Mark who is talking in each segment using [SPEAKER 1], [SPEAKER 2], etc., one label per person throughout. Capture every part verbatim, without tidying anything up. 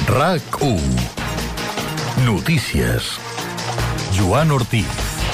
[SPEAKER 1] RAC u. Notícies. Joan Ortiz.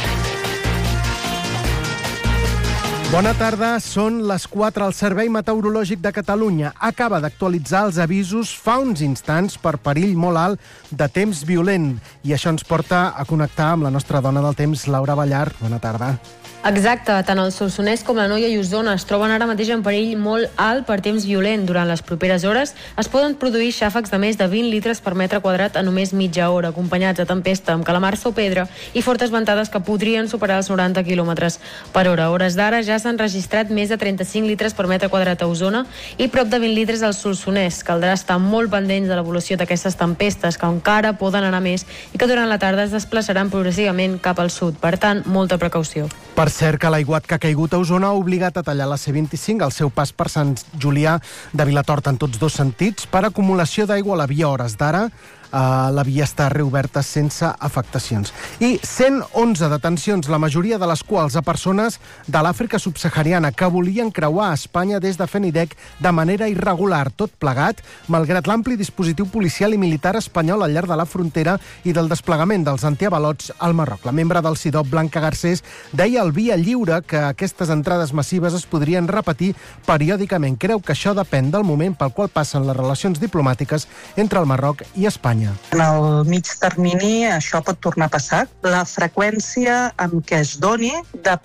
[SPEAKER 2] Bona tarda, són les quatre. El Servei Meteorològic de Catalunya acaba d'actualitzar els avisos fa uns instants per perill molt alt de temps violent. I això ens porta a connectar amb la nostra dona del temps, Laura Ballar. Bona tarda.
[SPEAKER 3] Exacte, tant el Solsonès com la Noia i Osona es troben ara mateix en perill molt alt per temps violent. Durant les properes hores es poden produir xàfecs de més de vint litres per metre quadrat a només mitja hora, acompanyats de tempesta amb calamarsa o pedra i fortes ventades que podrien superar els noranta quilòmetres per hora. A hores d'ara ja s'han registrat més de trenta-cinc litres per metre quadrat a Osona i prop de vint litres al Solsonès. Caldrà estar molt pendents de l'evolució d'aquestes tempestes, que encara poden anar més i que durant la tarda es desplaçaran progressivament cap al sud. Per tant, molta precaució.
[SPEAKER 2] Per cert, que l'aiguat que ha caigut a Osona ha obligat a tallar la C vint-i-cinc al seu pas per Sant Julià de Vilatorta en tots dos sentits per acumulació d'aigua a la via. A hores d'ara Uh, la via està reoberta sense afectacions. I cent onze detencions, la majoria de les quals a persones de l'Àfrica subsahariana que volien creuar a Espanya des de Fenidec de manera irregular, tot plegat, malgrat l'ampli dispositiu policial i militar espanyol al llarg de la frontera i del desplegament dels antiavalots al Marroc. La membre del C I D O P, Blanca Garcés, deia al Via Lliure que aquestes entrades massives es podrien repetir periòdicament. Creu que això depèn del moment pel qual passen les relacions diplomàtiques entre el Marroc i Espanya.
[SPEAKER 4] En el mig termini això pot tornar a passar. La freqüència amb què es doni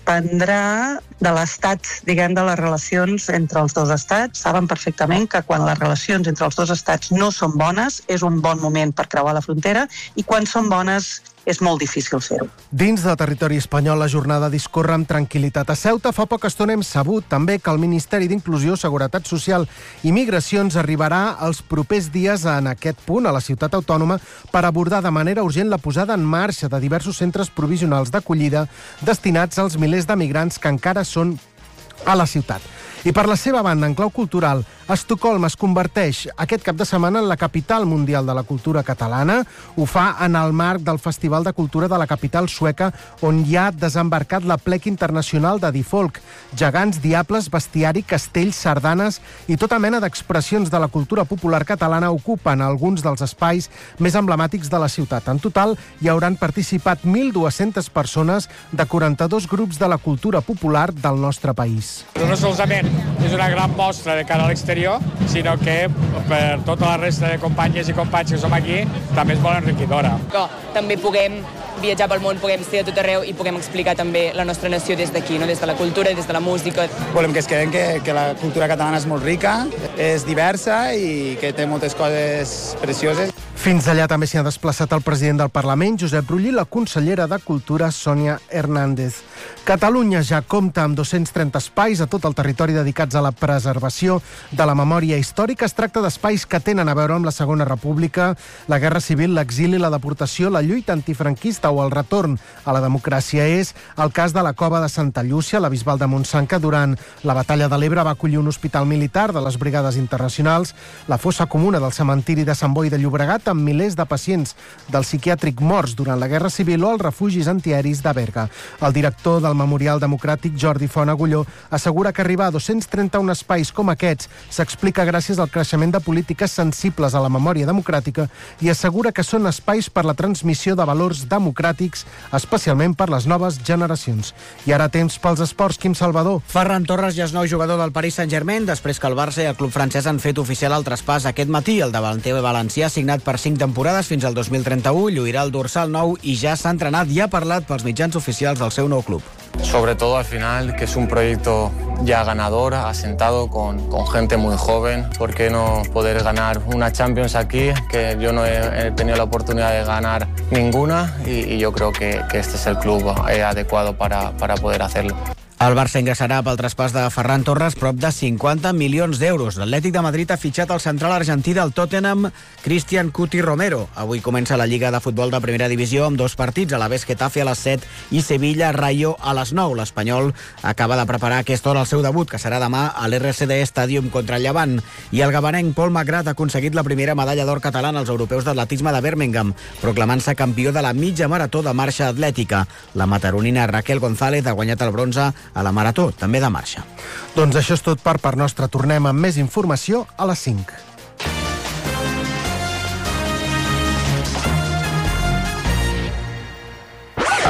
[SPEAKER 4] dependrà de l'estat, diguem, de les relacions entre els dos estats. Saben perfectament que quan les relacions entre els dos estats no són bones és un bon moment per creuar la frontera i quan són bones és molt difícil fer-ho.
[SPEAKER 2] Dins de territori espanyol, la jornada discorre amb tranquil·litat. A Ceuta fa poca estona hem sabut també que el Ministeri d'Inclusió, Seguretat Social i Migracions arribarà els propers dies en aquest punt, a la ciutat autònoma, per abordar de manera urgent la posada en marxa de diversos centres provisionals d'acollida destinats als milers de migrants que encara són a la ciutat. I per la seva banda, en clau cultural, Estocolm es converteix aquest cap de setmana en la capital mundial de la cultura catalana. Ho fa en el marc del Festival de Cultura de la capital sueca, on hi ha desembarcat la plec internacional de Difolk. Gegants, diables, bestiari, castells, sardanes i tota mena d'expressions de la cultura popular catalana ocupen alguns dels espais més emblemàtics de la ciutat. En total, hi hauran participat mil dues-centes persones de quaranta-dos grups de la cultura popular del nostre país.
[SPEAKER 5] No solament és una gran mostra de cara a l'exterior, sinó que per tota la resta de companyes i companys que som aquí també és molt enriquidora.
[SPEAKER 6] Que també puguem viatjar pel món, puguem ser a tot arreu i puguem explicar també la nostra nació des d'aquí, no? Des de la cultura, des de la música.
[SPEAKER 7] Volem que es queden que, que la cultura catalana és molt rica, és diversa i que té moltes coses precioses.
[SPEAKER 2] Fins allà també s'hi ha desplaçat el president del Parlament, Josep Rull, i la consellera de Cultura, Sònia Hernández. Catalunya ja compta amb dos-cents trenta espais a tot el territori dedicats a la preservació de la memòria històrica. Es tracta d'espais que tenen a veure amb la Segona República, la Guerra Civil, l'exili, la deportació, la lluita antifranquista o el retorn a la democràcia. És el cas de la Cova de Santa Llúcia, la Bisbal de Montsant, que durant la Batalla de l'Ebre va acollir un hospital militar de les Brigades Internacionals, la fossa comuna del cementiri de Sant Boi de Llobregat, amb milers de pacients del psiquiàtric morts durant la Guerra Civil, o els refugis antiaeris de Berga. El director del Memorial Democràtic, Jordi Font Agulló, assegura que arribar a dos-cents trenta-un espais com aquests s'explica gràcies al creixement de polítiques sensibles a la memòria democràtica i assegura que són espais per la transmissió de valors democràtics, especialment per les noves generacions. I ara temps pels esports, Quim Salvador.
[SPEAKER 8] Ferran Torres ja és nou jugador del Paris Saint-Germain, després que el Barça i el club francès han fet oficial el traspàs aquest matí. El davanter valencià, signat per cinc temporades fins al dos mil trenta-u, lluirà el dorsal nou i ja s'ha entrenat i ha parlat pels mitjans oficials del seu nou club.
[SPEAKER 9] Sobre todo al final, que es un proyecto ya ganador, asentado con, con gente muy joven. ¿Por qué no poder ganar una Champions aquí? Que yo no he, he tenido la oportunidad de ganar ninguna y, y yo creo que, que este es el club eh, adecuado para, para poder hacerlo.
[SPEAKER 8] El Barça ingressarà pel traspàs de Ferran Torres prop de cinquanta milions d'euros. L'Atlètic de Madrid ha fitxat el central argentí del Tottenham, Cristian Cuti Romero. Avui comença la Lliga de Futbol de Primera Divisió amb dos partits, a la vez Getafe a les set i Sevilla Rayo a les nou. L'Espanyol acaba de preparar a aquesta hora el seu debut, que serà demà a l'R C D Stadium contra el Llevant. I el gabanenc Paul Magrat ha aconseguit la primera medalla d'or catalana als europeus d'atletisme de Birmingham, proclamant-se campió de la mitja marató de marxa atlètica. La mataronina Raquel González ha guanyat el bronze a la marató, també de marxa.
[SPEAKER 2] Doncs això és tot per part nostra. Tornem amb més informació a les cinc.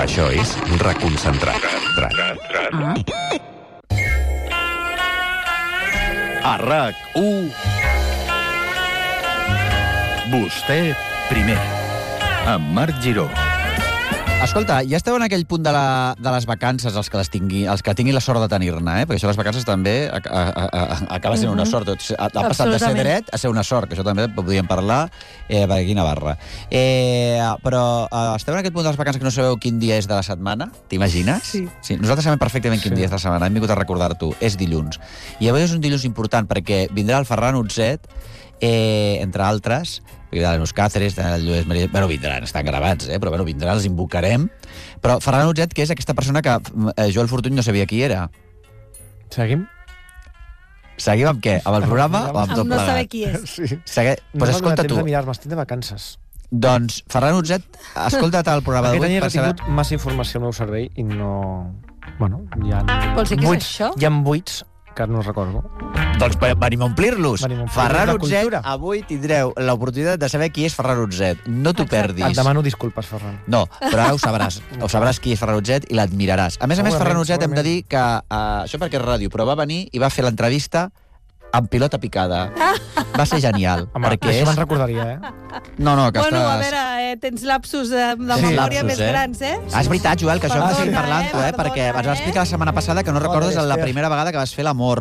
[SPEAKER 1] Això és Reconcentrat.
[SPEAKER 10] Ah.
[SPEAKER 1] A RAC u, vostè primer, amb Marc Giró.
[SPEAKER 8] Escolta, ja esteu en aquell punt de, la, de les vacances, els que, les tingui, els que tinguin la sort de tenir-ne, eh? Perquè això les vacances també a, a, a, acaba sent una sort. Ha, ha passat de ser dret a ser una sort, que això també podríem parlar eh, per aquí a Navarra. Eh, però eh, esteu en aquest punt de les vacances que no sabeu quin dia és de la setmana? T'imagines?
[SPEAKER 10] Sí.
[SPEAKER 8] sí. Nosaltres sabem perfectament quin sí. dia és de la setmana. Hem vingut a recordar-t'ho. És dilluns. I avui és un dilluns important perquè vindrà el Ferran Utzet, eh, entre altres, vindrà l'Enos Cáceres, el Lluís Maria... Bueno, vindran, estan gravats, eh? Però bueno, vindran, els invocarem. Però Ferran Utzet, que és aquesta persona que eh, Joel Fortuny no sabia qui era.
[SPEAKER 2] Seguim?
[SPEAKER 8] Seguim amb què? Amb el programa o amb tot
[SPEAKER 10] Amb no
[SPEAKER 8] plegat?
[SPEAKER 10] saber qui és.
[SPEAKER 2] Sí.
[SPEAKER 8] Segue...
[SPEAKER 2] No,
[SPEAKER 8] pues escolta
[SPEAKER 2] no,
[SPEAKER 8] tu.
[SPEAKER 2] de mirar-me, estic de vacances.
[SPEAKER 8] Doncs, Ferran Utzet, escolta't el programa
[SPEAKER 2] Aquest
[SPEAKER 8] d'avui
[SPEAKER 2] any he
[SPEAKER 8] per saber...
[SPEAKER 2] retingut massa informació al meu cervell i no... Bueno, hi ha...
[SPEAKER 10] Vols dir què és
[SPEAKER 2] buits,
[SPEAKER 10] això?
[SPEAKER 2] Hi ha buits que no recordo.
[SPEAKER 8] Doncs venim a omplir-los.
[SPEAKER 2] Venim a omplir-los
[SPEAKER 8] Ferran
[SPEAKER 2] de
[SPEAKER 8] Utzet,
[SPEAKER 2] cultura.
[SPEAKER 8] avui tindreu l'oportunitat de saber qui és Ferran Utzet. No t'ho perdis.
[SPEAKER 2] Et demano disculpes, Ferran.
[SPEAKER 8] No, però ara ho sabràs. Ho sabràs qui és Ferran Utzet i l'admiraràs. A més a més, Ferran Utzet hem de dir que... Uh, això perquè és ràdio, però va venir i va fer l'entrevista amb pilota picada. Va ser genial.
[SPEAKER 2] Home,
[SPEAKER 8] perquè
[SPEAKER 2] això
[SPEAKER 8] és...
[SPEAKER 2] me'n recordaria, eh?
[SPEAKER 8] No, no, que
[SPEAKER 10] Bueno,
[SPEAKER 8] estàs...
[SPEAKER 10] a veure, eh, tens lapsus de, de
[SPEAKER 8] Sí,
[SPEAKER 10] memòria
[SPEAKER 8] lapsus,
[SPEAKER 10] més
[SPEAKER 8] eh?
[SPEAKER 10] grans, eh?
[SPEAKER 8] Ah, és veritat, Joel, que això
[SPEAKER 10] Perdona,
[SPEAKER 8] ho estic parlant,
[SPEAKER 10] eh?
[SPEAKER 8] tu, eh?
[SPEAKER 10] Perdona,
[SPEAKER 8] Perquè ens vas
[SPEAKER 10] eh?
[SPEAKER 8] explicar la setmana passada que no recordes
[SPEAKER 2] Joder,
[SPEAKER 8] la
[SPEAKER 2] Esther.
[SPEAKER 8] primera vegada que vas fer l'amor.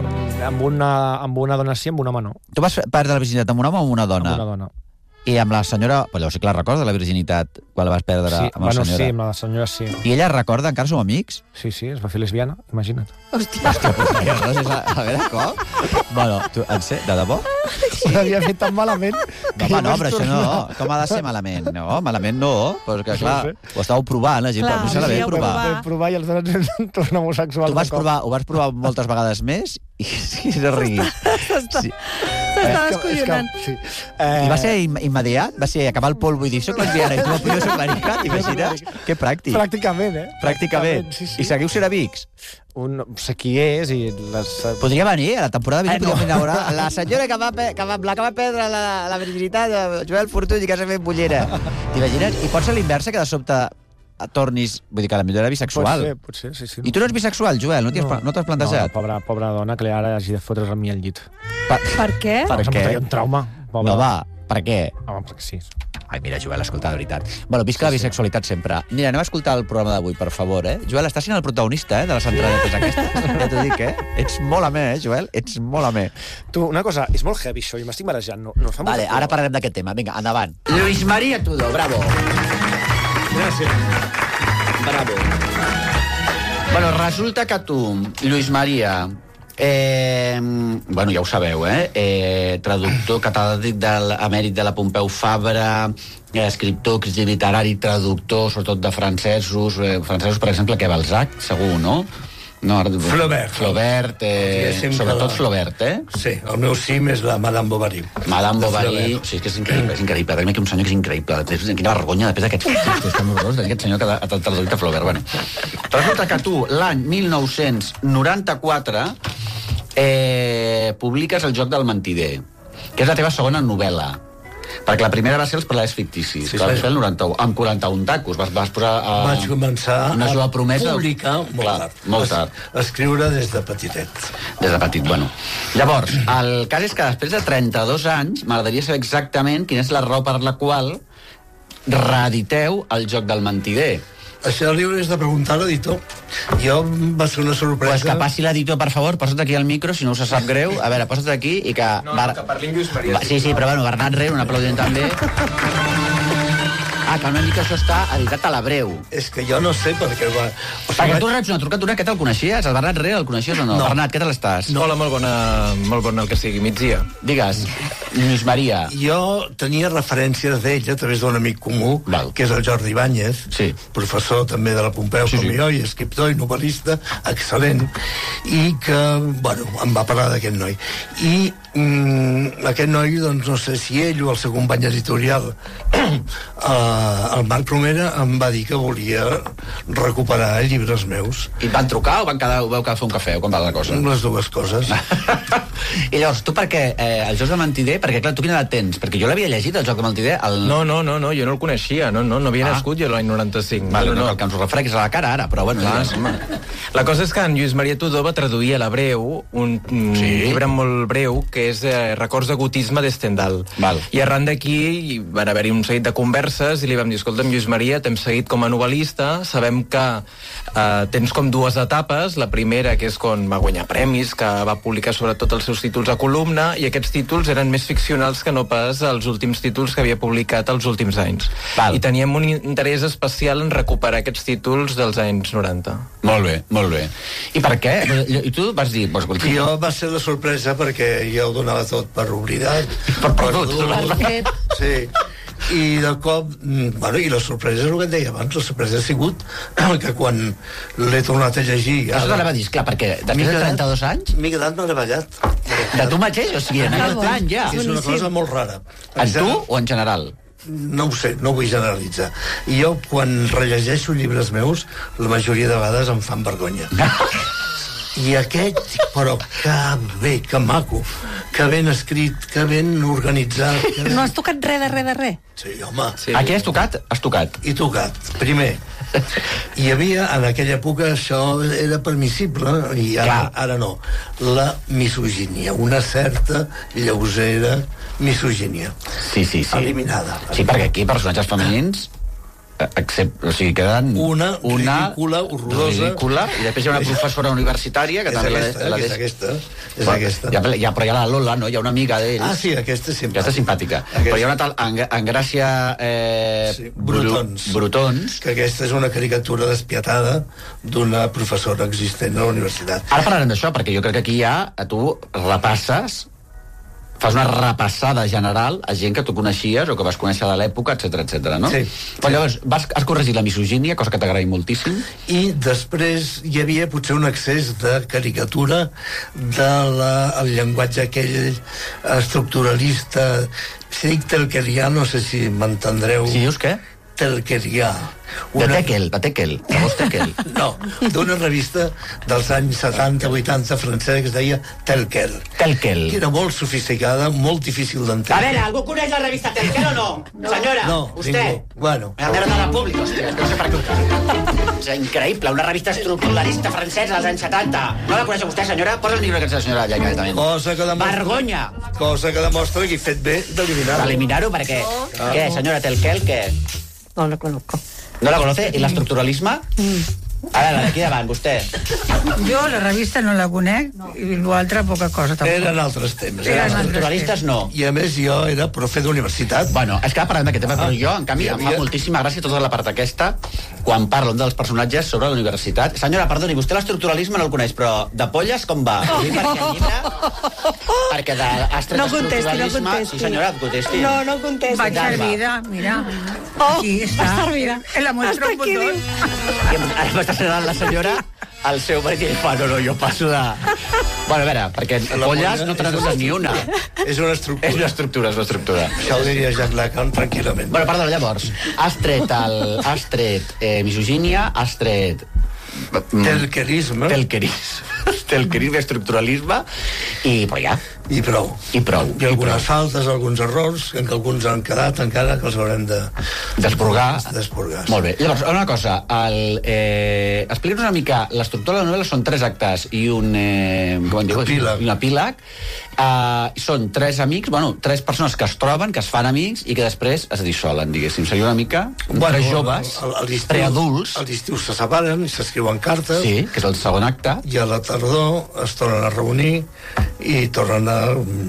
[SPEAKER 2] Amb una, amb una dona sí, amb una mà no.
[SPEAKER 8] Tu vas perdre la virginitat amb un home o amb una dona?
[SPEAKER 2] Amb una dona.
[SPEAKER 8] I amb la senyora... Però llavors sí que la recorda, la virginitat, quan la vas perdre
[SPEAKER 2] Sí,
[SPEAKER 8] amb la
[SPEAKER 2] bueno,
[SPEAKER 8] senyora.
[SPEAKER 2] sí, amb la senyora sí.
[SPEAKER 8] I ella recorda, encara som amics?
[SPEAKER 2] Sí, sí, es va fer lesbiana, imagina't.
[SPEAKER 10] Hòstia.
[SPEAKER 8] Hòstia, pues, a, a veure, com? Bueno, tu, en sé, de debò?
[SPEAKER 2] Ho havia fet tan malament...
[SPEAKER 8] No, home, no, però això no. Com ha de ser malament? No, malament no. Però que, clar, ho estàeu provant, la gent,
[SPEAKER 10] Clar,
[SPEAKER 8] però no se la
[SPEAKER 10] sí,
[SPEAKER 8] ve
[SPEAKER 10] ho
[SPEAKER 8] provar.
[SPEAKER 10] provar.
[SPEAKER 2] Vam provar i els dones ens tornen homosexuals.
[SPEAKER 8] Tu vas provar, ho vas provar moltes vegades més i sí, no riguis. Sí.
[SPEAKER 10] S'està descollonant.
[SPEAKER 2] Sí.
[SPEAKER 8] I va ser im immediat? Va ser acabar el polvo i dir, soc lesbiana i tu jo soc marica? T'imagines? Que pràctic.
[SPEAKER 2] Pràcticament, eh?
[SPEAKER 8] Pràcticament.
[SPEAKER 2] Sí, sí.
[SPEAKER 8] I seguiu sent amics?
[SPEAKER 2] Un, no sé qui és i... Les...
[SPEAKER 8] Podria venir, a la temporada vinent
[SPEAKER 2] Eh, no.
[SPEAKER 8] podríem venir a veure la senyora que va, pe- que va, la que va perdre la, la virginitat, Joel Fortuny, que s'ha fet bullera. T'imagines? I pot ser l'inversa, que de sobte tornis... Vull dir que potser era bisexual.
[SPEAKER 2] Pot ser, pot ser, sí, sí.
[SPEAKER 8] I tu no ets bisexual, Joel? No t'hi has, no t'has plantejat?
[SPEAKER 2] No, pobra, pobra dona que ara hagi de fotre's a mi al llit.
[SPEAKER 8] Per,
[SPEAKER 10] Per què?
[SPEAKER 8] Per
[SPEAKER 2] Em
[SPEAKER 8] què?
[SPEAKER 2] portaria un trauma. Pobra.
[SPEAKER 8] No, va, per què?
[SPEAKER 2] Home, perquè sí.
[SPEAKER 8] Ai, mira, Joel, escolta, de veritat. Bueno, visca la bisexualitat sempre. Mira, anem a escoltar el programa d'avui, per favor, eh? Joel, estàs sent el protagonista, eh, de les entradetes aquestes. Ja t'ho dic, eh? Ets molt amè, eh, Joel? Ets molt amè.
[SPEAKER 2] Tu, una cosa, és molt heavy això, i m'estic marejant. No, no fa
[SPEAKER 8] Vale,
[SPEAKER 2] molta
[SPEAKER 8] ara
[SPEAKER 2] por.
[SPEAKER 8] parlarem d'aquest tema. Vinga, endavant. Luis María Tudor, bravo.
[SPEAKER 2] Gràcies.
[SPEAKER 8] Bravo. Bueno, resulta que tu, Lluís Maria, eh, bueno, ja ho sabeu, eh? eh traductor catedràtic de l'emèrit de la Pompeu Fabra, eh, escriptor, crític literari, traductor, sobretot de francesos, eh, francesos, per exemple, que Balzac, segur, no? No, ara...
[SPEAKER 11] Flaubert.
[SPEAKER 8] Flaubert, eh, sobretot
[SPEAKER 11] la...
[SPEAKER 8] Flaubert, eh?
[SPEAKER 11] Sí, el meu cim és la Madame Bovary.
[SPEAKER 8] Madame
[SPEAKER 11] De
[SPEAKER 8] Bovary,
[SPEAKER 11] Flaubert.
[SPEAKER 8] o sigui, és que és increïble, és increïble. Tenim aquí un senyor que és increïble. Després, quina vergonya, després d'aquests és tan horrorós, d'aquest senyor que ha traduït a Flaubert. Bueno. Resulta que tu, l'any mil nou-cents noranta-quatre, eh, publiques El joc del mentider, que és la teva segona novel·la. Perquè la primera va ser Els parlers ficticis,
[SPEAKER 11] Sí,
[SPEAKER 8] que vas
[SPEAKER 11] sí.
[SPEAKER 8] fer el noranta-u, amb quaranta-un tacos. Vas, vas posar... Uh,
[SPEAKER 11] Vaig començar
[SPEAKER 8] una
[SPEAKER 11] a
[SPEAKER 8] jove promesa...
[SPEAKER 11] publicar molt
[SPEAKER 8] Clar,
[SPEAKER 11] tard.
[SPEAKER 8] molt tard.
[SPEAKER 11] A escriure des de petitet.
[SPEAKER 8] Des de petit, bueno. Llavors, el cas és que després de trenta-dos anys m'agradaria saber exactament quina és la raó per la qual reediteu El joc del mentider.
[SPEAKER 11] Això li hauries de preguntar a l'editor. Jo va ser una sorpresa...
[SPEAKER 8] Pues que passi l'editor, per favor, posa't aquí al micro, si no us sap greu. A veure, posa't aquí i que...
[SPEAKER 11] No, no, que parli en Lluís Maria.
[SPEAKER 8] Va, sí, sí, però bueno, Bernat Reu, un aplaudiment també. Ah, que una mica això està editat a l'hebreu.
[SPEAKER 11] És que jo no sé perquè... Va... O
[SPEAKER 8] Perquè
[SPEAKER 11] sigui,
[SPEAKER 8] tu reps una trucada, tu aquest el coneixies? El Bernat Reu el coneixies o no?
[SPEAKER 11] No.
[SPEAKER 8] Bernat, què tal estàs?
[SPEAKER 12] Hola, molt bona, molt bona el que sigui, migdia.
[SPEAKER 8] Digues, Lluís Maria.
[SPEAKER 11] Jo tenia referències d'ell a través d'un amic comú,
[SPEAKER 8] Val.
[SPEAKER 11] que és el Jordi Ibáñez,
[SPEAKER 8] Sí.
[SPEAKER 11] professor també de la Pompeu,
[SPEAKER 8] Sí,
[SPEAKER 11] com
[SPEAKER 8] sí.
[SPEAKER 11] jo, i escriptor i novel·lista, excel·lent, i que, bueno, em va parlar d'aquest noi. I mm, aquest noi, doncs, no sé si ell o el seu company editorial, eh, el Marc Romera, em va dir que volia recuperar llibres meus.
[SPEAKER 8] I et van trucar o van quedar, ho veu que fer un cafè? O com va la cosa?
[SPEAKER 11] Les dues coses.
[SPEAKER 8] I llavors, tu per què? Eh, els jocs de mentider,
[SPEAKER 13] Perquè, clar, tu quina edat tens? Perquè jo l'havia llegit, el Joc de Mentider. El...
[SPEAKER 12] No, no, no, no, jo no el coneixia, no, no, no havia ah. nascut jo l'any noranta-cinc.
[SPEAKER 13] Vale,
[SPEAKER 12] no,
[SPEAKER 13] no, no, que ens ho refreguis a la cara ara, però bueno...
[SPEAKER 12] Clar,
[SPEAKER 13] ja...
[SPEAKER 12] La cosa és que en Lluís Maria Tudó va traduir a l'hebreu un sí. llibre molt breu que és eh, Records de gotisme de Stendhal.
[SPEAKER 13] Val.
[SPEAKER 12] I arran d'aquí van haver-hi un seguit de converses i li vam dir, escolta'm, Lluís Maria, t'hem seguit com a novel·lista, sabem que eh, tens com dues etapes, la primera que és quan va guanyar premis, que va publicar sobretot els seus títols a columna, i aquests títols eren més ficcionals que no pas els últims títols que havia publicat els últims anys.
[SPEAKER 13] Val.
[SPEAKER 12] I teníem un interès especial en recuperar aquests títols dels anys noranta.
[SPEAKER 13] Molt bé, molt bé. I per què? I tu vas dir... Pues,
[SPEAKER 11] jo va ser la sorpresa perquè jo ho donava tot per oblidat.
[SPEAKER 13] Per perdut.
[SPEAKER 11] Per sí. I de cop, bueno, i la sorpresa és el que et deia abans, la sorpresa ha sigut que quan l'he tornat a llegir...
[SPEAKER 13] Això t'anava a dir, clar, perquè després de trenta-dos anys...
[SPEAKER 11] M'he quedat meravellat.
[SPEAKER 13] De tu mateix? O sigui, en aquest any ja.
[SPEAKER 11] És una cosa molt rara.
[SPEAKER 13] En tu o en general?
[SPEAKER 11] No ho sé, no ho vull generalitzar. I jo, quan rellegeixo llibres meus, la majoria de vegades em fan vergonya. I aquest, però que bé, que maco, que ben escrit, que ben organitzat. Que ben...
[SPEAKER 10] No has tocat res de res de res?
[SPEAKER 11] Sí, home. Sí.
[SPEAKER 13] Aquí has tocat? Has tocat.
[SPEAKER 11] I tocat, primer. Hi havia, en aquella època, això era permissible, i ara, ara no. La misogínia, una certa lleugera misogínia.
[SPEAKER 13] Sí, sí, sí.
[SPEAKER 11] Eliminada.
[SPEAKER 13] Sí, perquè aquí personatges femenins... Accept, o sigui, queden
[SPEAKER 11] una,
[SPEAKER 13] una
[SPEAKER 11] ridícula, horrorosa,
[SPEAKER 13] ridícula, i després hi ha una professora universitària que
[SPEAKER 11] és
[SPEAKER 13] també
[SPEAKER 11] aquesta,
[SPEAKER 13] la, la
[SPEAKER 11] és aquesta, és
[SPEAKER 13] però,
[SPEAKER 11] aquesta.
[SPEAKER 13] Ja, ja, però hi ha la Lola, no? Hi ha una amiga d'ells.
[SPEAKER 11] Ah, sí, aquesta és simpàtica.
[SPEAKER 13] Aquesta és simpàtica. Aquesta. Però hi ha una tal en, en Gràcia eh,
[SPEAKER 11] sí, Brutons.
[SPEAKER 13] Brutons.
[SPEAKER 11] Que aquesta és una caricatura despietada d'una professora existent a la universitat.
[SPEAKER 13] Ara parlarem d'això, perquè jo crec que aquí ja tu repasses, fas una repassada general a gent que tu coneixies o que vas conèixer de l'època, etcètera, etcètera, no?
[SPEAKER 11] Sí.
[SPEAKER 13] Però llavors, vas, has corregit la misogínia, cosa que t'agrada moltíssim.
[SPEAKER 11] I després hi havia potser un excés de caricatura del de llenguatge aquell estructuralista, si dic telquerià, no sé si m'entendreu.
[SPEAKER 13] Si dius què?
[SPEAKER 11] Telquerià.
[SPEAKER 13] Una... De Tekel, de Tekel, de vos Tekel.
[SPEAKER 11] No, d'una revista dels anys setanta vuitanta francesa que es deia Telquel.
[SPEAKER 13] Telquel.
[SPEAKER 11] Que era molt sofisticada, molt difícil d'entendre.
[SPEAKER 14] A veure, algú coneix la revista Telquel o no? no. Senyora,
[SPEAKER 11] no,
[SPEAKER 14] usted.
[SPEAKER 11] Ningú. Bueno.
[SPEAKER 14] La merda de la pública, hòstia, no sé per què. És increïble, una revista estructuralista francesa dels anys setanta. No la coneix vostè, senyora? Posa el llibre que és la senyora allà, immediatament.
[SPEAKER 11] Cosa que demostra...
[SPEAKER 14] Vergonya!
[SPEAKER 11] Cosa que demostra que he fet bé d'eliminar-ho.
[SPEAKER 14] D'eliminar-ho perquè... Ah. Què, senyora Telquel, què?
[SPEAKER 10] No la conozco.
[SPEAKER 14] ¿No la conoce? ¿Y l'estructuralisme? Mm. A veure, aquí davant, vostè.
[SPEAKER 15] Jo la revista no la conec i l'altra poca cosa tampoc.
[SPEAKER 11] Eren altres temps.
[SPEAKER 14] Eh? Eren estructuralistes no.
[SPEAKER 11] I a més jo era profe d'universitat.
[SPEAKER 13] Bueno, és que parlem d'aquest tema, ah, però jo, en canvi, havia... em fa moltíssima gràcia tota la part aquesta quan parlen dels personatges sobre la universitat. Senyora, perdoni, vostè l'estructuralisme no el coneix, però de polles com va? Oh. Perquè el llibre... Perquè de...
[SPEAKER 10] No contesti, no contesti.
[SPEAKER 13] Sí, senyora, contesti.
[SPEAKER 10] No, no contesti.
[SPEAKER 15] Vaig servida, mira.
[SPEAKER 10] Oh,
[SPEAKER 15] aquí està.
[SPEAKER 10] Va servida.
[SPEAKER 15] La muestra un botó.
[SPEAKER 13] Ara m'està sentant la senyora el seu marit i fa, no, no, jo passo de... Bueno, a veure, perquè polles no te n'adones ni una.
[SPEAKER 11] És una estructura.
[SPEAKER 13] És una estructura, és una estructura.
[SPEAKER 11] Això ho diria Jacques Lacan tranquil·lament.
[SPEAKER 13] Bueno, perdona, llavors, has tret, el, has tret eh, misogínia, has tret...
[SPEAKER 11] Telquerisme.
[SPEAKER 13] Telquerisme. Telquerisme, estructuralisme, i però ja.
[SPEAKER 11] I prou.
[SPEAKER 13] I prou.
[SPEAKER 11] I algunes
[SPEAKER 13] prou.
[SPEAKER 11] faltes, alguns errors, que alguns han quedat encara que els haurem de...
[SPEAKER 13] Despurgar.
[SPEAKER 11] Despurgar.
[SPEAKER 13] Molt bé. Llavors, una cosa, el, eh, explica'ns una mica, l'estructura de la novel·la són tres actes i un... Eh, com en diu?
[SPEAKER 11] Epíleg.
[SPEAKER 13] Un epíleg. Uh, són tres amics, bueno, tres persones que es troben, que es fan amics i que després es dissolen, diguéssim. Seria una mica...
[SPEAKER 11] Bueno,
[SPEAKER 13] tres joves, preadults.
[SPEAKER 11] A l'estiu se separen i s'escriuen cartes.
[SPEAKER 13] Sí, que és el segon acte.
[SPEAKER 11] I a la tardor es tornen a reunir i tornen a...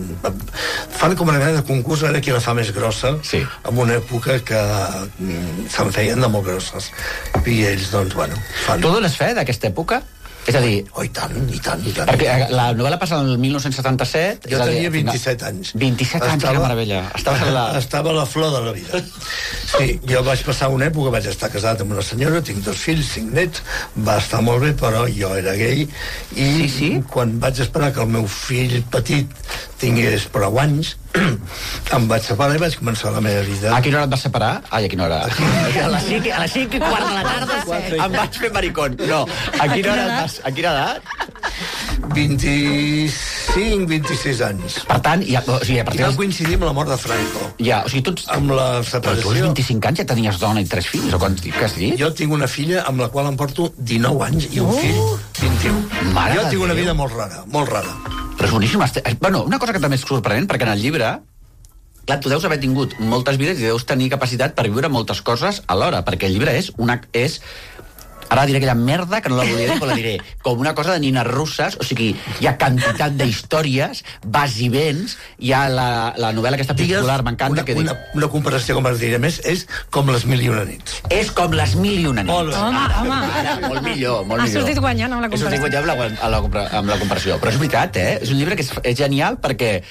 [SPEAKER 11] fan com una mena de concurs a veure qui la fa més grossa,
[SPEAKER 13] sí.
[SPEAKER 11] En una època que se'n feien de molt grosses. I ells, doncs, bueno... Fan...
[SPEAKER 13] Tu dones fe d'aquesta època? És a dir...
[SPEAKER 11] Oh, i tant, i tant, i tant.
[SPEAKER 13] Perquè la novel·la passa en el mil nou-cents setanta-set...
[SPEAKER 11] Jo tenia vint-i-set anys.
[SPEAKER 13] vint-i-set anys, que meravella.
[SPEAKER 11] Estava a la... estava a la flor de la vida. Sí, jo vaig passar una època, vaig estar casat amb una senyora, tinc dos fills, cinc nets, va estar molt bé, però jo era gay, i
[SPEAKER 13] sí, sí?
[SPEAKER 11] quan vaig esperar que el meu fill petit tingués prou anys, em vaig separar i vaig començar la meva vida.
[SPEAKER 13] A quina hora et vas separar? Ai, a quina hora? A les cinc, a les cinc i quart de la tarda em vaig fer maricón. No, a quina hora et vas... A quina edat?
[SPEAKER 11] vint-i-sis vint-i-cinc, vint-i-sis anys.
[SPEAKER 13] Per tant, ja, o sigui, a partir
[SPEAKER 11] I vam
[SPEAKER 13] dels...
[SPEAKER 11] coincidir amb la mort de Franco.
[SPEAKER 13] Ja, o sigui, tu...
[SPEAKER 11] Amb la
[SPEAKER 13] Però tu
[SPEAKER 11] separació.
[SPEAKER 13] als vint-i-cinc anys ja tenies dona i tres fills, o quants que has dit?
[SPEAKER 11] Jo tinc una filla amb la qual em porto dinou anys i un fill vint-i-u.
[SPEAKER 13] Mare
[SPEAKER 11] Jo
[SPEAKER 13] de
[SPEAKER 11] tinc una
[SPEAKER 13] Déu.
[SPEAKER 11] vida molt rara, molt rara.
[SPEAKER 13] Però és boníssim. este- Bueno, una cosa que també és sorprenent, perquè en el llibre, clar, tu deus haver tingut moltes vides i deus tenir capacitat per viure moltes coses alhora, perquè el llibre és una... és ara diré aquella merda que no la volia dir, però la diré, com una cosa de nines russes, o sigui, hi ha quantitat d'històries, vas i vens, hi ha la, la novel·la aquesta popular, m'encanta,
[SPEAKER 11] Una,
[SPEAKER 13] que dic...
[SPEAKER 11] una, una comparació, com es diré més, és com les mil i una nits.
[SPEAKER 13] És com les mil i una nits.
[SPEAKER 11] Molt bé.
[SPEAKER 15] Home, home.
[SPEAKER 13] Ara, molt millor, molt
[SPEAKER 15] Ha
[SPEAKER 13] millor.
[SPEAKER 15] sortit guanyant amb la
[SPEAKER 13] He sortit
[SPEAKER 15] comparació.
[SPEAKER 13] guanyant amb la, amb la, compra- amb la comparació. Però és veritat, eh? És un llibre que és, és genial perquè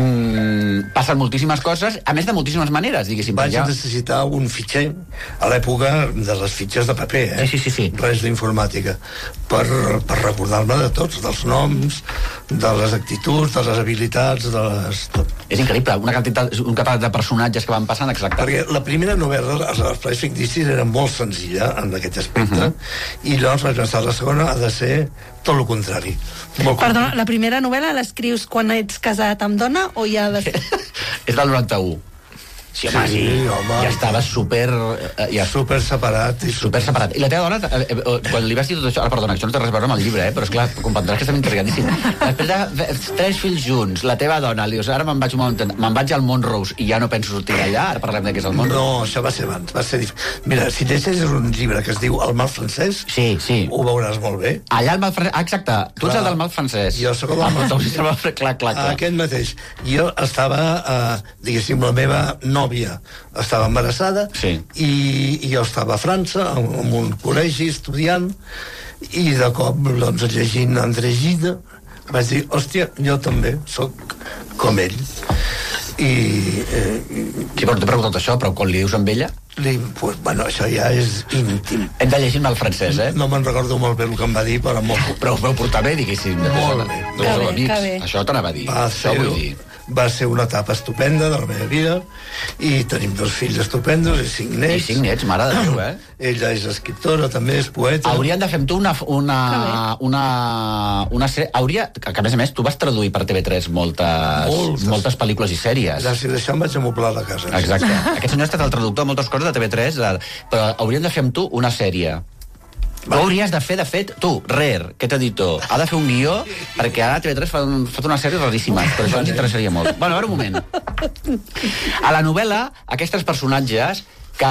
[SPEAKER 13] mm, passen moltíssimes coses, a més de moltíssimes maneres, diguéssim.
[SPEAKER 11] Vaig
[SPEAKER 13] ja...
[SPEAKER 11] necessitar un fitxer a l'època de les fitxes de paper, eh?
[SPEAKER 13] Sí, sí, sí.
[SPEAKER 11] Res d'informàtica. Per, per recordar-me de tots, dels noms, de les actituds, de les habilitats, de les... Tot.
[SPEAKER 13] És increïble, una quantitat, un catàleg de personatges que van passant, exacte.
[SPEAKER 11] Perquè la primera novel·la, els espais ficticis, era molt senzilla en aquest aspecte, uh -huh. i llavors vaig pensar, la segona ha de ser tot el contrari. Molt
[SPEAKER 10] Perdona, la primera novel·la l'escrius quan ets casat amb dona o ja... De...
[SPEAKER 13] És del noranta-u. Sí, home, sí,
[SPEAKER 11] Sí, home.
[SPEAKER 13] ja estava super... Eh, ja,
[SPEAKER 11] super separat. I
[SPEAKER 13] super separat. I la teva dona, eh, eh, quan li vas dir tot això... Ara, perdona, això no té res a veure amb el llibre, eh, però esclar, comprendràs que estem interrogadíssim. Després de tres fills junts, la teva dona, li dius, ara me'n vaig, me'n vaig al Montrose i ja no penso sortir d'allà, ara parlem de què és el Montrose.
[SPEAKER 11] No, això va ser abans, va ser dif... Mira, si llegeixes un llibre que es diu El mal francès,
[SPEAKER 13] sí, sí.
[SPEAKER 11] ho veuràs molt bé.
[SPEAKER 13] Allà el mal francès... Ah, exacte, tu ets el del mal francès.
[SPEAKER 11] Jo sóc el del mal francès.
[SPEAKER 13] Clar, clar, clar.
[SPEAKER 11] Aquest mateix. Jo estava, eh, diguéssim, la meva nòvia estava embarassada,
[SPEAKER 13] sí.
[SPEAKER 11] i, i jo estava a França, en, en un col·legi, estudiant, i de cop, doncs, llegint André Gide, vaig dir, hòstia, jo també sóc com ell. I... Eh,
[SPEAKER 13] sí, però no t'he preguntat això, però quan li dius amb ella...
[SPEAKER 11] Li, pues, bueno, això ja és íntim.
[SPEAKER 13] Hem de llegir-me el francès, eh?
[SPEAKER 11] No me'n recordo molt bé el que em va dir, però molt...
[SPEAKER 13] Però ho vau portar bé, diguéssim.
[SPEAKER 11] Molt bé.
[SPEAKER 13] Que bé, que bé. Això t'anava a dir.
[SPEAKER 11] Va
[SPEAKER 13] Això vull dir.
[SPEAKER 11] Va ser una etapa estupenda de la meva vida, i tenim dos fills estupendos i cinc nets.
[SPEAKER 13] I cinc nets, mare de Déu, eh?
[SPEAKER 11] Ella és escriptora, també és poeta.
[SPEAKER 13] Haurien de fer amb tu una... una, una, una sèrie... Hauria... Que, a més a més, tu vas traduir per T V tres moltes, moltes, moltes pel·lícules i sèries.
[SPEAKER 11] Gràcies a això em vaig amoblar la casa.
[SPEAKER 13] Exacte. Aquest senyor ha estat el traductor de moltes coses de T V tres, però haurien de fer amb tu una sèrie. Tu hauries de fer, de fet, tu, Rare, que t'he dit tu, ha de fer un guió, perquè ara T V tres fa, un, fa una sèrie raríssima, però això ens interessaria molt. Bueno, a veure un moment. A la novel·la, aquests personatges que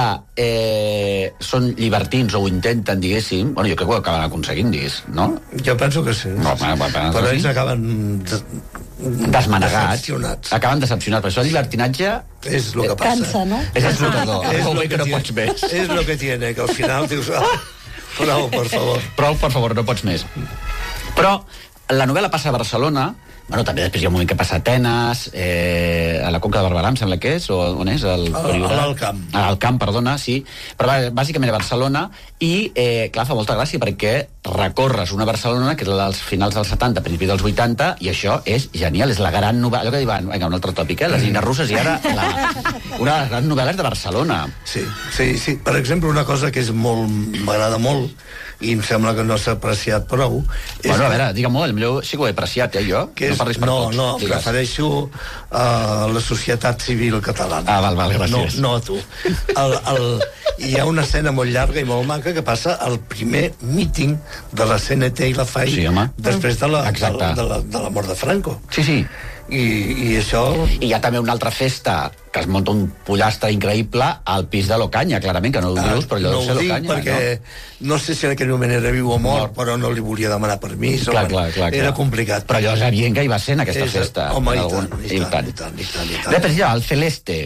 [SPEAKER 13] eh, són llibertins o ho intenten, diguéssim, bueno, jo crec que ho acaben aconseguint, digués, no?
[SPEAKER 11] Jo penso que sí.
[SPEAKER 13] No, però, però,
[SPEAKER 11] però ells acaben de...
[SPEAKER 13] desmanegats,
[SPEAKER 11] decepcionats.
[SPEAKER 13] acaben decepcionats, per això el llibertinatge
[SPEAKER 11] és el que passa.
[SPEAKER 10] Cansa, no?
[SPEAKER 13] És explotador.
[SPEAKER 11] És
[SPEAKER 13] Prou
[SPEAKER 11] lo
[SPEAKER 13] bé
[SPEAKER 11] que
[SPEAKER 13] que no
[SPEAKER 11] tiene.
[SPEAKER 13] pots més.
[SPEAKER 11] És lo que tiene, que al final dius... Ah, prou, per favor.
[SPEAKER 13] Prou, per favor, no pots més. Però la novel·la passa a Barcelona, bueno, també després hi ha un moment que passa a Atenes, eh, a la Conca de Barberà, em sembla que és, o on és? El,
[SPEAKER 11] a l'Alt Camp.
[SPEAKER 13] A l'Alt Camp, perdona, sí. Però bàsicament a Barcelona, i, eh, clar, fa molta gràcia perquè recorres una Barcelona que és la dels finals dels setanta, principi dels vuitanta, i això és genial, és la gran novel·la, allò que diuen, vinga, un altre tòpic, eh? Les nines russes, i ara la, una de les grans novel·les de Barcelona.
[SPEAKER 11] Sí, sí, sí. Per exemple, una cosa que és molt, m'agrada molt, i em sembla que no s'ha apreciat prou... És
[SPEAKER 13] bueno, a veure, digue-m'ho, millor sí que ho he apreciat, eh, jo?
[SPEAKER 11] Que és,
[SPEAKER 13] no parlis per
[SPEAKER 11] no,
[SPEAKER 13] tots.
[SPEAKER 11] no,
[SPEAKER 13] Digues.
[SPEAKER 11] prefereixo a la societat civil catalana.
[SPEAKER 13] Ah, val, val, gràcies.
[SPEAKER 11] No, no a tu. El, el, hi ha una escena molt llarga i molt maca que passa al primer míting de la C N T i la F A I,
[SPEAKER 13] sí, home.
[SPEAKER 11] després de la, de,
[SPEAKER 13] Exacte.
[SPEAKER 11] la, de, la, de la mort de Franco.
[SPEAKER 13] Sí, sí.
[SPEAKER 11] I, i això...
[SPEAKER 13] I hi ha també una altra festa que es munta un pollastre increïble al pis de l'Ocaña, clarament, que no ho dius, però allò
[SPEAKER 11] no
[SPEAKER 13] deu ser
[SPEAKER 11] ho dic
[SPEAKER 13] l'Ocaña,
[SPEAKER 11] perquè no? no sé si en aquell moment era viu o mort, però no li volia demanar permís.
[SPEAKER 13] Clar,
[SPEAKER 11] o,
[SPEAKER 13] clar, clar,
[SPEAKER 11] era
[SPEAKER 13] clar.
[SPEAKER 11] complicat.
[SPEAKER 13] Però allò és evident que hi va ser en aquesta
[SPEAKER 11] és,
[SPEAKER 13] festa.
[SPEAKER 11] Home, i
[SPEAKER 13] algun...
[SPEAKER 11] tant, i tant, i tant, i tant, i tant, i tant.
[SPEAKER 13] Després hi ha el Celeste,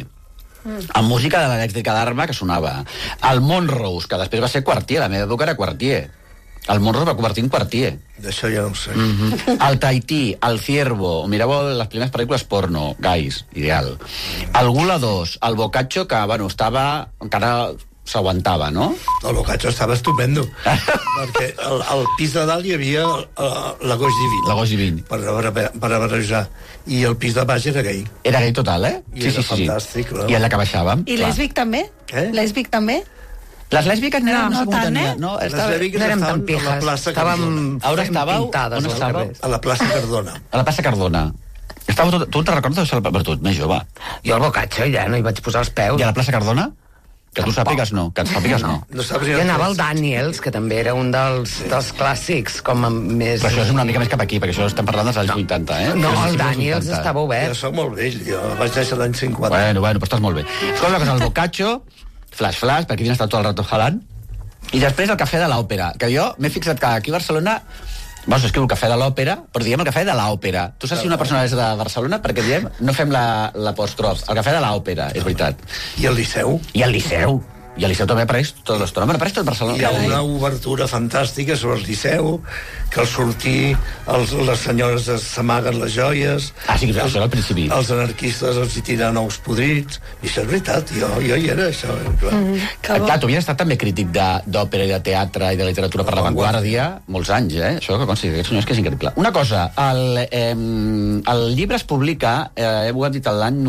[SPEAKER 13] amb música de l'elèctrica d'Arma que sonava. El Montrose, que després va ser Quartier, a la meva època era Quartier. El Montrose va convertir en Quartier.
[SPEAKER 11] D'això ja no ho sé.
[SPEAKER 13] Mm -hmm. El Tahití, el Ciervo, mireu les primeres pel·lícules porno, guys, ideal. El Gula dos, el Boccaccio, que, bueno, estava... encara s'aguantava, no?
[SPEAKER 11] El Boccaccio estava estupendo, perquè al, al pis de dalt hi havia uh, la Goix Divin.
[SPEAKER 13] La Goix Divin.
[SPEAKER 11] Per, per, per barrejar. I el pis de baix era gay.
[SPEAKER 13] Era gay total, eh?
[SPEAKER 11] I
[SPEAKER 13] sí,
[SPEAKER 11] era
[SPEAKER 13] sí, sí,
[SPEAKER 11] fantàstic,
[SPEAKER 13] sí.
[SPEAKER 11] clar.
[SPEAKER 13] I en la que baixàvem.
[SPEAKER 10] I lèsbic també?
[SPEAKER 11] Eh?
[SPEAKER 10] Lèsbic també?
[SPEAKER 13] Les lèsbiques no,
[SPEAKER 10] No,
[SPEAKER 13] no,
[SPEAKER 10] no
[SPEAKER 13] no
[SPEAKER 10] tant, eh?
[SPEAKER 13] No,
[SPEAKER 11] Les
[SPEAKER 13] estava...
[SPEAKER 11] lèsbiques
[SPEAKER 16] no érem
[SPEAKER 11] estaven
[SPEAKER 16] tan pijas,
[SPEAKER 11] a la plaça
[SPEAKER 16] estàvem
[SPEAKER 11] Cardona.
[SPEAKER 13] On
[SPEAKER 16] fent
[SPEAKER 13] estàveu?
[SPEAKER 16] pintades
[SPEAKER 13] On
[SPEAKER 16] al
[SPEAKER 13] estàveu?
[SPEAKER 16] carrer.
[SPEAKER 11] A la plaça Cardona.
[SPEAKER 13] A la plaça Cardona. Estava tot, tu te'n recordes d'això? Per tu, més jove.
[SPEAKER 16] Jo al Bocatxo ja no hi vaig posar els peus.
[SPEAKER 13] I a la plaça Cardona? Que tu sàpigues no, que et sàpigues no.
[SPEAKER 11] No saps
[SPEAKER 16] Jo anava al Daniels, que també era un dels, dels clàssics, com a més...
[SPEAKER 13] Però això és una mica més cap aquí, perquè això estem parlant dels anys vuitanta, eh?
[SPEAKER 16] No,
[SPEAKER 13] Això és
[SPEAKER 16] el
[SPEAKER 13] dels
[SPEAKER 16] Daniels
[SPEAKER 13] vuitanta.
[SPEAKER 16] estava
[SPEAKER 11] Jo
[SPEAKER 16] obert.
[SPEAKER 11] soc molt vell, jo vaig néixer l'any cinquanta.
[SPEAKER 13] Bueno, bueno, però estàs molt bé. Escolta una cosa, el Boccaccio, flash, flash, perquè havien estat tot el rato jalant, i després el Cafè de l'Òpera, que jo m'he fixat que aquí a Barcelona... Bueno, escriu el Cafè de l'Òpera, però diem el Cafè de l'Òpera. Tu saps si una persona és de Barcelona? Perquè diem, no fem l'apòstrof. El Cafè de l'Òpera, és veritat.
[SPEAKER 11] I el Liceu?
[SPEAKER 13] I el Liceu. I el Liceu també apareix tota l'estona. Bueno, apareix tot Barcelona.
[SPEAKER 11] Hi ha una obertura fantàstica sobre el Liceu, que al sortir els, les senyores s'amaguen les joies.
[SPEAKER 13] Ah, sí, això era al principi.
[SPEAKER 11] Els anarquistes els hi tiren ous podrits. I això és veritat, jo, jo hi era, això. Clar.
[SPEAKER 10] Mm, que bo.
[SPEAKER 13] Clar, tu havies estat també crític de- d'òpera i de teatre i de literatura per la Vanguardia molts anys, eh? Això que consti, aquests senyors que és increïble. Una cosa, el, eh, el llibre es publica, eh, ho hem dit l'any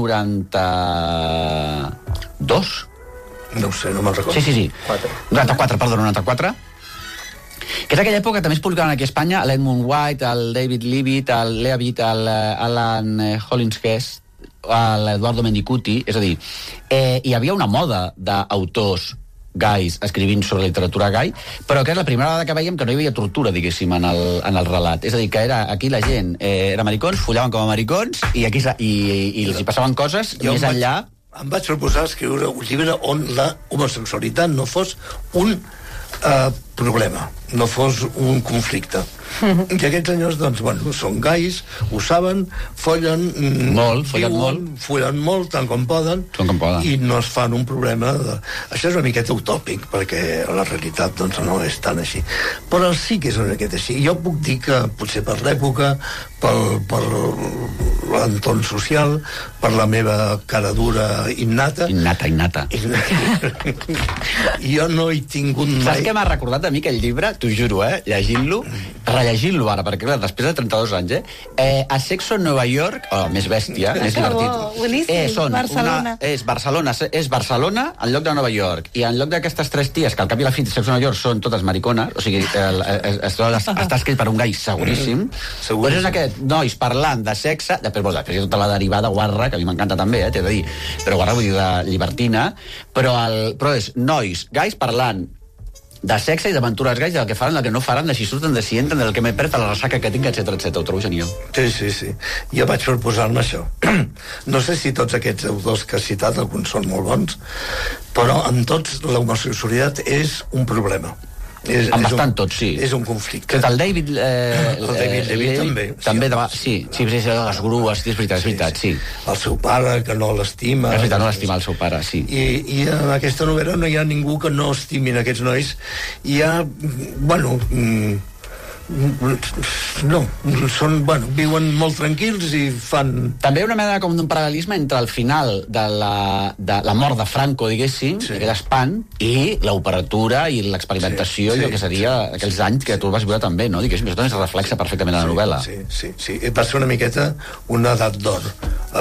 [SPEAKER 13] noranta-dos?
[SPEAKER 11] No ho sé, no me'n recordo.
[SPEAKER 13] Sí, sí, sí. noranta-quatre, perdó, noranta-quatre. Que és aquella època que també es publicaven aquí a Espanya l'Edmund White, el David Leavitt, el Leavitt, el Alan Hollingsworth, l'Eduardo Mendicuti, és a dir, eh, hi havia una moda d'autors gais escrivint sobre literatura gai, però que és la primera vegada que veiem que no hi havia tortura, diguéssim, en el, en el relat. És a dir, que era, aquí la gent eh, era maricons, follaven com a maricons, i aquí i, i, i els hi passaven coses
[SPEAKER 11] Jo
[SPEAKER 13] més
[SPEAKER 11] em vaig-
[SPEAKER 13] enllà.
[SPEAKER 11] Em vaig proposar escriure un llibre on la homosexualitat no fos un eh, problema, no fos un conflicte. I aquests senyors, doncs, bueno, són gais, ho saben, follen... mm,
[SPEAKER 13] Molt, follen
[SPEAKER 11] viuen,
[SPEAKER 13] molt.
[SPEAKER 11] Follen molt, tant com poden,
[SPEAKER 13] Tant com poden.
[SPEAKER 11] i no es fan un problema. De... Això és una miqueta utòpic, perquè la realitat doncs, no és tan així. Però sí que és una miqueta així. Jo puc dir que, potser per l'època, per, per l'entorn social, per la meva cara dura innata...
[SPEAKER 13] Innata, innata.
[SPEAKER 11] Jo no he tingut mai...
[SPEAKER 13] Saps què m'ha recordat a mi aquell llibre? T'ho juro, eh? Llegint-lo, rellegint-lo ara, perquè clar, després de trenta-dos anys, eh? eh a Sexo en Nova York, oh, més bèstia, més
[SPEAKER 10] Que bo,
[SPEAKER 13] divertit.
[SPEAKER 10] boníssim,
[SPEAKER 13] Eh, són
[SPEAKER 10] Barcelona.
[SPEAKER 13] Una, és Barcelona, és Barcelona en lloc de Nova York. I en lloc d'aquestes tres ties, que al cap i a la fi de Sexo en Nova York són totes maricones, o sigui, el, el, es, es, està escrit per un gai seguríssim,
[SPEAKER 11] Seguríssim.
[SPEAKER 13] doncs és aquest, nois parlant de sexe, després, bueno, després hi ha tota la derivada guarra, que a mi m'encanta també, eh, t'he de dir, però guarra vull dir de llibertina, però, el, però és nois, gais parlant de sexe i d'aventures gais, del que faran, del que no faran, de si surten, de si entren, del que m'he perd, la ressaca que tinc, etcètera, etcètera. Ho trobo genial.
[SPEAKER 11] Sí, sí, sí. Jo vaig proposar-me això. No sé si tots aquests autors que has citat, alguns són molt bons, però en tots l'homosexualitat és un problema. És,
[SPEAKER 13] En
[SPEAKER 11] és
[SPEAKER 13] bastant
[SPEAKER 11] un,
[SPEAKER 13] tots, sí.
[SPEAKER 11] És un conflicte.
[SPEAKER 13] Que el David... Eh,
[SPEAKER 11] El David Levy també.
[SPEAKER 13] També, de, sí, sí, sí, sí, les grues, sí, és veritat, és veritat, sí.
[SPEAKER 11] El seu pare, que no l'estima...
[SPEAKER 13] És veritat, no l'estima el seu pare, sí.
[SPEAKER 11] I, I en aquesta novel·la no hi ha ningú que no estimin aquests nois. Hi ha... Bueno... mm, no, són, bueno, viuen molt tranquils i fan...
[SPEAKER 13] També una mena com d'un paral·lelisme entre el final de la, de la mort de Franco, diguéssim, sí. aquell espant, i l'operatura i l'experimentació
[SPEAKER 11] Sí, sí,
[SPEAKER 13] i el que seria sí, aquells sí, anys que tu vas viure també, no? Diguéssim, això també es reflexa perfectament a la novel·la.
[SPEAKER 11] Sí, sí, sí. Va ser una miqueta una edat d'or.